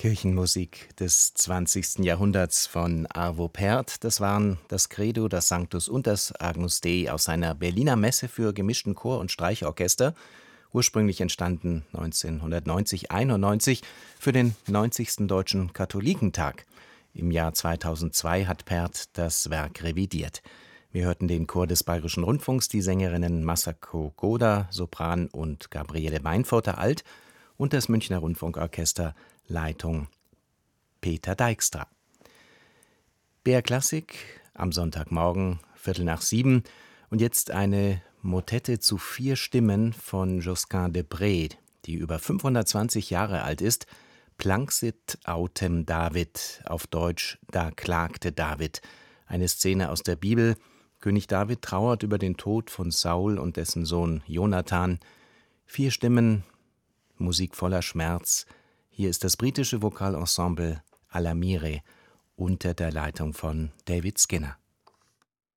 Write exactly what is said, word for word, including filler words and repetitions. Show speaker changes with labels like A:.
A: Kirchenmusik des zwanzigsten Jahrhunderts von Arvo Pärt. Das waren das Credo, das Sanctus und das Agnus Dei aus seiner Berliner Messe für gemischten Chor und Streichorchester, ursprünglich entstanden neunzehnhundertneunzig einundneunzig für den neunzigsten Deutschen Katholikentag. Im Jahr zweitausendzwei hat Pärt das Werk revidiert. Wir hörten den Chor des Bayerischen Rundfunks, die Sängerinnen Masako Goda, Sopran und Gabriele Weinfurter Alt und das Münchner Rundfunkorchester, Leitung Peter Dijkstra. B R Klassik am Sonntagmorgen, Viertel nach sieben. Und jetzt eine Motette zu vier Stimmen von Josquin de Prez, die über fünfhundertzwanzig Jahre alt ist. Planxit autem David, auf Deutsch Da klagte David. Eine Szene aus der Bibel. König David trauert über den Tod von Saul und dessen Sohn Jonathan. Vier Stimmen, Musik voller Schmerz. Hier ist das britische Vokalensemble Alamire unter der Leitung von David Skinner.